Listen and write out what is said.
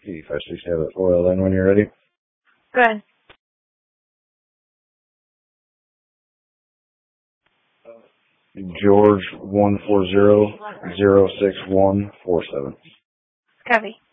P56 have it oil in when you're ready. Good. George 140-06147. Copy.